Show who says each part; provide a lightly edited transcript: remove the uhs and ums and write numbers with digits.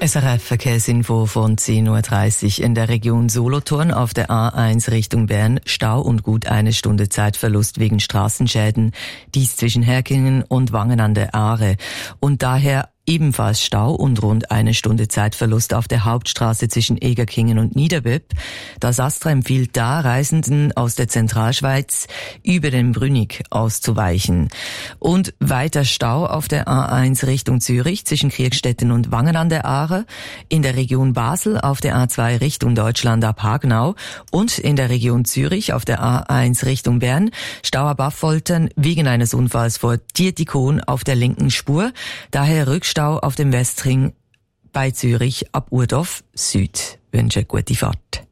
Speaker 1: SRF Verkehrsinfo von 10.30 Uhr. In der Region Solothurn auf der A1 Richtung Bern Stau und gut eine Stunde Zeitverlust wegen Straßenschäden. Dies zwischen Herkingen und Wangen an der Aare. Und daher ebenfalls Stau und rund eine Stunde Zeitverlust auf der Hauptstraße zwischen Egerkingen und Niederbipp. Das Astra empfiehlt da, Reisenden aus der Zentralschweiz über den Brünig auszuweichen. Und weiter Stau auf der A1 Richtung Zürich zwischen Kriegstetten und Wangen an der Aare, in der Region Basel auf der A2 Richtung Deutschland ab Hagenau und in der Region Zürich auf der A1 Richtung Bern Stau ab Affoltern wegen eines Unfalls vor Dietikon auf der linken Spur, daher Rückstau auf dem Westring bei Zürich ab Urdorf Süd. Wünsche gute Fahrt.